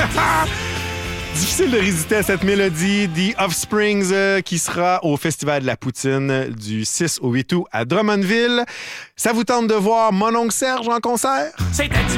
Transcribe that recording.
Difficile de résister à cette mélodie. The Offsprings qui sera au Festival de la Poutine du 6 au 8 août à Drummondville. Ça vous tente de voir mon oncle Serge en concert? C'est un